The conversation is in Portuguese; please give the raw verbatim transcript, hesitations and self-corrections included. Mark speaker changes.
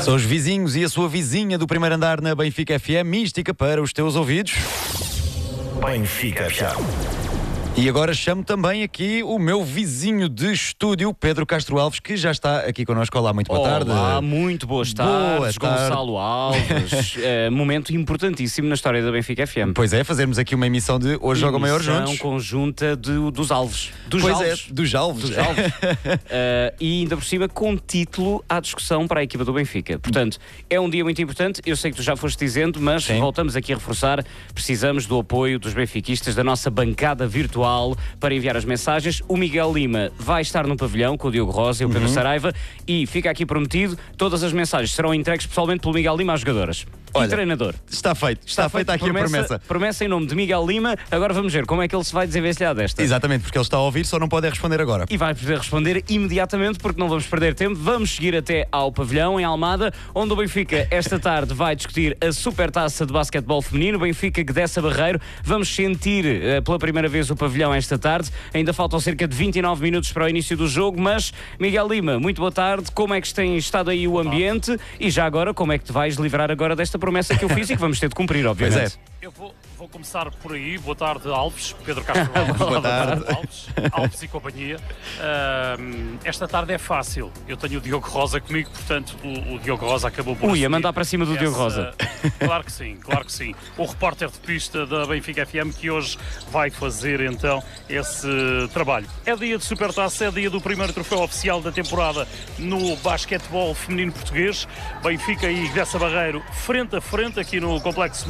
Speaker 1: São os vizinhos e a sua vizinha do primeiro andar na Benfica F M, mística para os teus ouvidos.
Speaker 2: Benfica F M.
Speaker 1: E agora chamo também aqui o meu vizinho de estúdio, Pedro Castro Alves, que já está aqui connosco. Olá, muito boa
Speaker 3: Olá,
Speaker 1: tarde.
Speaker 3: Olá, muito boas tardes,
Speaker 1: boa tarde.
Speaker 3: Gonçalo Alves. é, momento importantíssimo na história da Benfica F M.
Speaker 1: Pois é, fazermos aqui uma emissão de Hoje Jogam Maior Juntos.
Speaker 3: Emissão conjunta de, dos Alves. Dos
Speaker 1: Pois
Speaker 3: Alves.
Speaker 1: é, dos Alves.
Speaker 3: Dos Alves. uh, e ainda por cima com título à discussão para a equipa do Benfica. Portanto, é um dia muito importante. Eu sei que tu já foste dizendo, mas
Speaker 1: Sim.
Speaker 3: voltamos aqui a reforçar. Precisamos do apoio dos benfiquistas, da nossa bancada virtual, para enviar as mensagens. O Miguel Lima vai estar no pavilhão com o Diogo Rosa e o Pedro
Speaker 1: Uhum.
Speaker 3: Saraiva, e fica aqui prometido, todas as mensagens serão entregues pessoalmente pelo Miguel Lima às jogadoras.
Speaker 1: Olha,
Speaker 3: e treinador.
Speaker 1: Está feito, está, feita aqui
Speaker 3: promessa,
Speaker 1: a promessa.
Speaker 3: Promessa em nome de Miguel Lima. Agora vamos ver como é que ele se vai desenvencilhar desta.
Speaker 1: Exatamente, porque ele está a ouvir, só não pode responder agora.
Speaker 3: E vai poder responder imediatamente, porque não vamos perder tempo. Vamos seguir até ao pavilhão, em Almada, onde o Benfica, esta tarde, vai discutir a supertaça de basquetebol feminino. O Benfica que desce a Barreiro. Vamos sentir uh, pela primeira vez o pavilhão esta tarde. Ainda faltam cerca de vinte e nove minutos para o início do jogo, mas, Miguel Lima, muito boa tarde. Como é que tem estado aí o ambiente? E já agora, como é que te vais livrar agora desta promessa que eu fiz e que vamos ter de cumprir, obviamente?
Speaker 1: Pois é.
Speaker 4: Eu vou, vou começar por aí. Boa tarde, Alves. Pedro Castro Alves.
Speaker 1: Boa tarde.
Speaker 4: Alves, Alves e companhia. Uh, esta tarde é fácil. Eu tenho o Diogo Rosa comigo, portanto, o, o Diogo Rosa acabou por...
Speaker 3: Ui, a mandar para cima do
Speaker 4: essa...
Speaker 3: Diogo Rosa.
Speaker 4: Claro que sim, claro que sim. O repórter de pista da Benfica F M que hoje vai fazer, então, esse trabalho. É dia de Supertaça, é dia do primeiro troféu oficial da temporada no basquetebol feminino português. Benfica e Graça Barreiro, frente a frente, aqui no Complexo